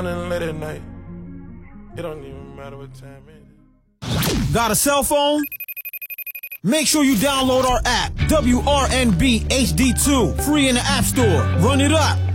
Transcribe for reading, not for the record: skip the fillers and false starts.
late at night. It don't even matter what time it is. Got a cell phone? Make sure you download our app, WRNB HD2, free in the App Store. Run it up.